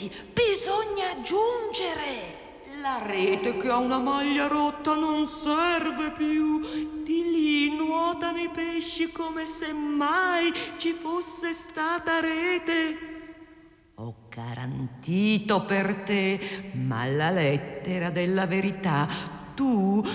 ragazzi, bisogna aggiungere. La rete che ha una maglia rotta non serve più. Di lì nuotano i pesci come se mai ci fosse stata rete. Ho garantito per te, ma la lettera della verità tu